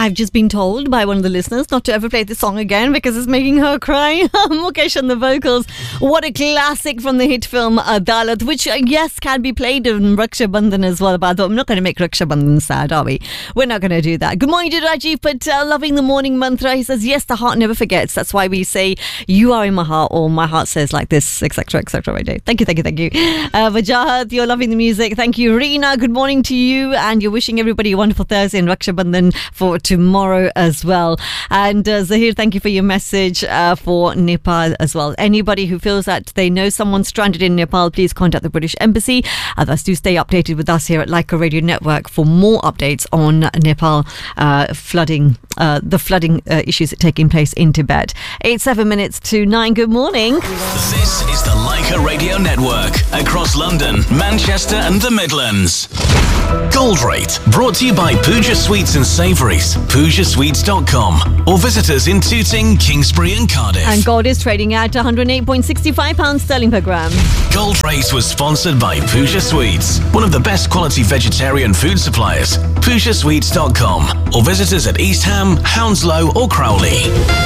I've just been told by one of the listeners not to ever play this song again because it's making her cry. Mukesh on the vocals. What a classic from the hit film Adalat, which yes can be played in Raksha Bandhan as well. But I'm not going to make Raksha Bandhan sad, are we? We're not going to do that. Good morning to Rajiv Patel, loving the morning mantra. He says, yes, the heart never forgets. That's why we say, you are in my heart, or my heart says like this, etc., etc. Right? Thank you. Vajahat, you're loving the music. Thank you. Reena, good morning to you. And you're wishing everybody a wonderful Thursday and Raksha Bandhan for tomorrow as well. And Zahir, thank you for your message for Nepal as well. Anybody who feels that they know someone stranded in Nepal, please contact the British Embassy. Others do stay updated with us here at Laika Radio Network for more updates on Nepal flooding, the flooding issues taking place in Tibet. 7 minutes to 9. Good morning. This is the Laika Radio Network across London, Manchester and the Midlands. Gold Rate, brought to you by Pooja Sweets and Savouries, PoojaSweets.com, or visit us in Tooting, Kingsbury and Cardiff. And gold is trading at £108.65 sterling per gram. Gold Rate was sponsored by Pooja Sweets, one of the best quality vegetarian food suppliers. PoojaSweets.com, or visit us at East Ham, Hounslow or Crowley.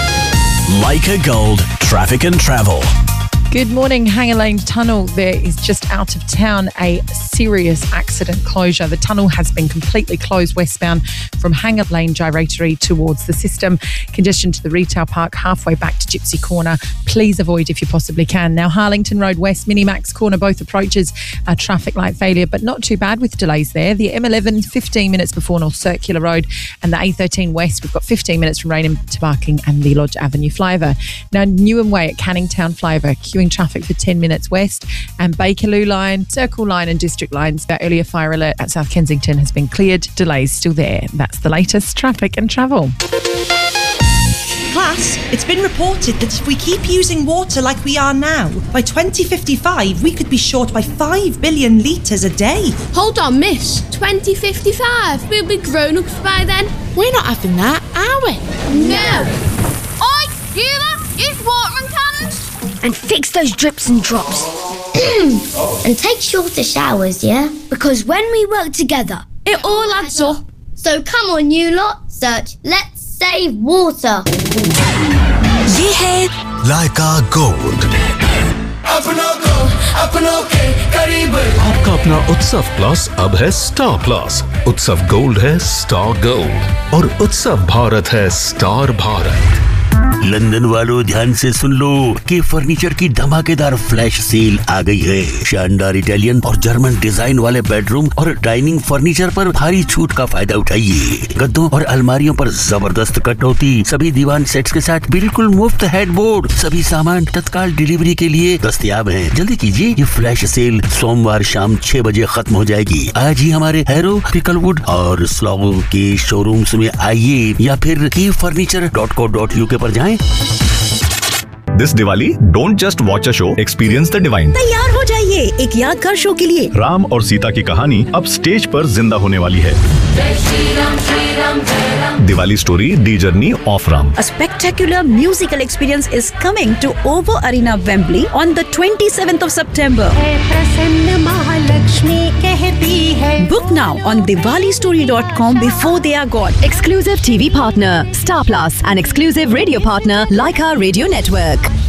Laika Gold, traffic and travel. Good morning. Hanger Lane Tunnel, there is just out of town a serious accident closure. The tunnel has been completely closed westbound from Hanger Lane Gyratory towards the system. Congestion to the retail park halfway back to Gypsy Corner. Please avoid if you possibly can. Now Harlington Road West, Minimax Corner, both approaches a traffic light failure, but not too bad with delays there. The M11, 15 minutes before North Circular Road, and the A13 West, we've got 15 minutes from Raynham to Barking and the Lodge Avenue flyover. Now Newham Way at Canning Town flyover, queuing traffic for 10 minutes west, and Bakerloo Line, Circle Line and District Lines. That earlier fire alert at South Kensington has been cleared. Delays still there. That's the latest traffic and travel. Class, it's been reported that if we keep using water like we are now, by 2055 we could be short by 5 billion litres a day. Hold on, miss. 2055? We'll be grown-ups by then. We're not having that, are we? No. Oi, you lot, use watering cannons. And fix those drips and drops. And take shorter showers, yeah? Because when we work together, it all adds up. So come on, you lot, search Let's Save Water. ये है Laika Gold. आपका अपना उत्सव plus अब है star plus. उत्सव gold है star gold और उत्सव भारत है स्टार भारत. लंदन वालों ध्यान से सुन लो कि फर्नीचर की धमाकेदार फ्लैश सेल आ गई है. शानदार इटालियन और जर्मन डिजाइन वाले बेडरूम और डाइनिंग फर्नीचर पर भारी छूट का फायदा उठाइए. गद्दों और अलमारियों पर जबरदस्त कटौती. सभी दीवान सेट्स के साथ बिल्कुल मुफ्त हेडबोर्ड. सभी सामान तत्काल डिलीवरी के लिए दस्तयाब हैं. जल्दी कीजिए, ये फ्लैश सेल सोमवार शाम 6 बजे खत्म हो जाएगी. आज ही हमारे हैरो, पिकलवुड और स्लॉगो के शोरूम्स में आइए या फिर keyfurniture.co.uk पर जाएं. This Diwali, don't just watch a show, experience the divine. तैयार हो जाइए एक यादगार शो के लिए. राम और सीता की कहानी अब स्टेज पर जिंदा होने वाली है. Diwali story, The Journey of Ram. A spectacular musical experience is coming to OVO Arena, Wembley on the 27th of September. Book now on diwalistory.com before they are gone. Exclusive TV partner, Star Plus, and exclusive radio partner, Laika Radio Network.